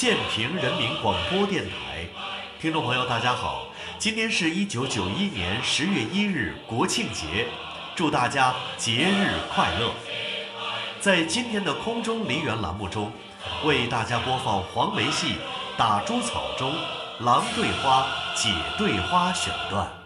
建平人民广播电台。听众朋友，大家好，今天是1991年10月1日国庆节，祝大家节日快乐。在今天的空中梨园栏目中，为大家播放黄梅戏《打猪草》中郎对花、姐对花选段。